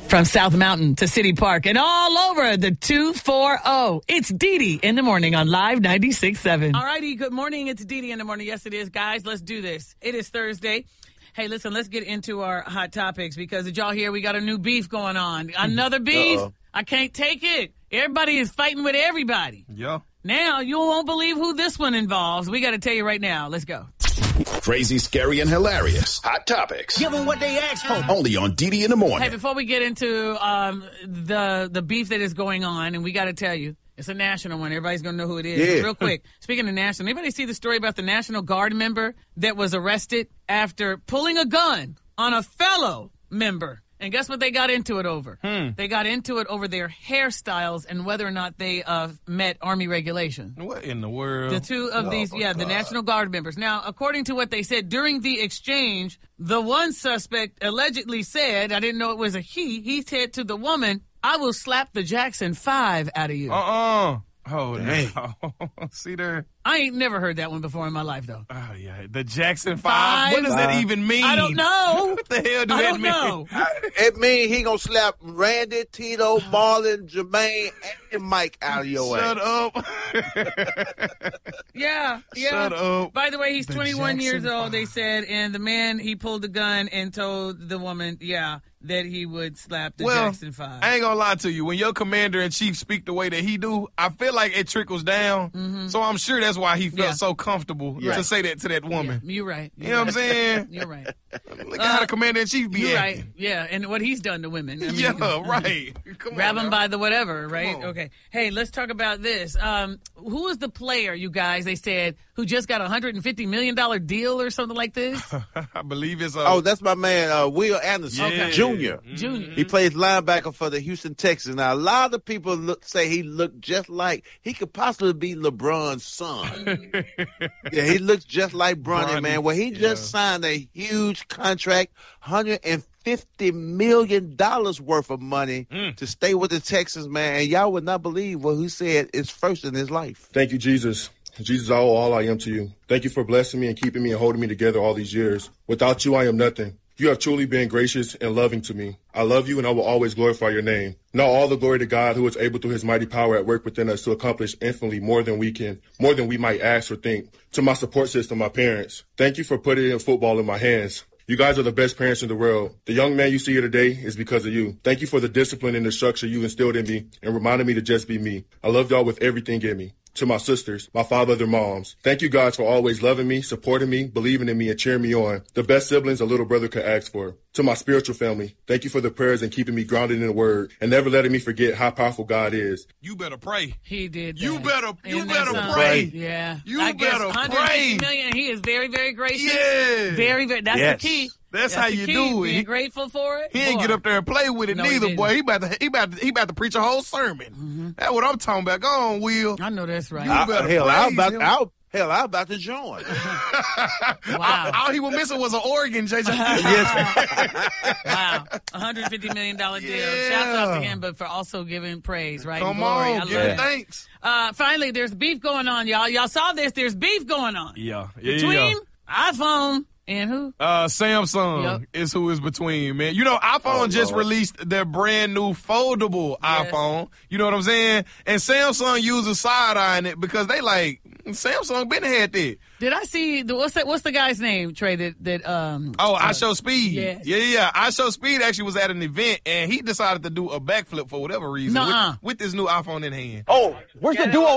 From South Mountain to City Park and all over the 240. It's Dee in the morning on Live 96.7. All righty, good morning. It's Dee in the morning. Yes, it is, guys. Let's do this. It is Thursday. Hey, listen, let's get into our hot topics because did y'all hear we got a new beef going on? Another beef? Uh-oh. I can't take it. Everybody is fighting with everybody. Yeah. Now, you won't believe who this one involves. We got to tell you right now. Let's go. Crazy, scary, and hilarious. Hot topics. Give them what they asked for. Only on Dee in the morning. Hey, before we get into the beef that is going on, and we got to tell you, it's a national one. Everybody's going to know who it is. Yeah. Real quick, speaking of national, anybody see the story about the National Guard member that was arrested after pulling a gun on a fellow member? And guess what they got into it over? They got into it over their hairstyles and whether or not they met Army regulation. What in the world? The two of these, the National Guard members. Now, according to what they said, during the exchange, the one suspect allegedly said, I didn't know it was a he said to the woman, I will slap the Jackson 5 out of you. Oh, dang. No. See there? I ain't never heard that one before in my life, though. Oh, yeah. The Jackson 5. What does that even mean? I don't know. What the hell do that mean? Know. It means he gonna slap Randy, Tito, Marlon, Jermaine, and Mike out of your Shut ass. up. Yeah. Shut up. By the way, he's 21 Jackson years old, 5. they said, and the man, he pulled the gun and told the woman, that he would slap the Jackson 5. I ain't gonna lie to you. When your commander-in-chief speak the way that he do, I feel like it trickles down. Mm-hmm. So I'm sure that's why he felt so comfortable to say that to that woman. Yeah, you're right. You know what I'm saying? You're right. Look at how the commander-in-chief be You're acting. right. Yeah, and what he's done to women. I mean, right. Come grab on, him by the whatever, right? on. Okay. Hey, let's talk about this. Who is the player, you guys, they said, who just got a $150 million deal or something like this? I believe it's... That's my man, Will Anderson Jr. Junior. He plays linebacker for the Houston Texans. Now, a lot of people say he looked just like, he could possibly be LeBron's son. He looks just like Bronny, man. Well, he just signed a huge contract, $150 million worth of money to stay with the Texans, man. And y'all would not believe what he said is first in his life. Thank you, Jesus. Jesus, I owe all I am to you. Thank you for blessing me and keeping me and holding me together all these years. Without you, I am nothing. You have truly been gracious and loving to me. I love you and I will always glorify your name. Now all the glory to God who is able through his mighty power at work within us to accomplish infinitely more than we might ask or think. To my support system, my parents, thank you for putting in football in my hands. You guys are the best parents in the world. The young man you see here today is because of you. Thank you for the discipline and the structure you instilled in me and reminded me to just be me. I love y'all with everything in me. To my sisters, my father, their moms. Thank you guys for always loving me, supporting me, believing in me, and cheering me on. The best siblings a little brother could ask for. To my spiritual family, thank you for the prayers and keeping me grounded in the word and never letting me forget how powerful God is. You better pray. He did that. You better And pray. Yeah. You I guess better $150 pray. million, he is very, very gracious. Yeah. Very, very. That's the key. That's how the you key, do it. Being grateful for it. He ain't get up there and play with it No, he neither, didn't. boy. He about to preach a whole sermon. That's what I'm talking about. Go on, Will. I know that's right. You better praise him. I'm about to join. Wow. All he was missing was an organ, JJ. Wow. $150 million deal. Yeah. Shouts out to him, but for also giving praise, right? Come Glory. I on, love give it. thanks. Finally, there's beef going on, y'all. Y'all saw this. There's beef going on. Yeah. Between iPhone and who? Samsung is who is between, man. You know, iPhone just released their brand new foldable iPhone. You know what I'm saying? And Samsung uses side-eyeing it because they like, Samsung been had that. Did I see what's the guy's name, Trey? I Show Speed. Yes. Yeah. I Show Speed actually was at an event and he decided to do a backflip for whatever reason with this new iPhone in hand. Oh, where's the duo